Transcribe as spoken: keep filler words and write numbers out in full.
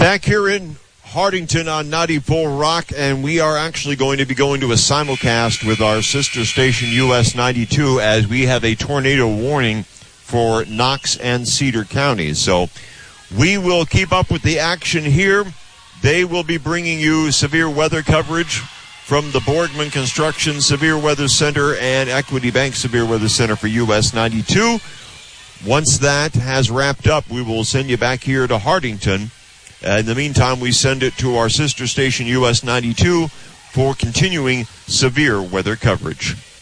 Back here in Hardington on ninety-four Rock, and we are actually going to be going to a simulcast with our sister station U S ninety-two as we have a tornado warning for Knox and Cedar counties. So we will keep up with the action here. They will be bringing you severe weather coverage from the Borgman Construction Severe Weather Center and Equity Bank Severe Weather Center for U S ninety-two. Once that has wrapped up, we will send you back here to Hardington. Uh, in the meantime, we send it to our sister station U S ninety-two for continuing severe weather coverage.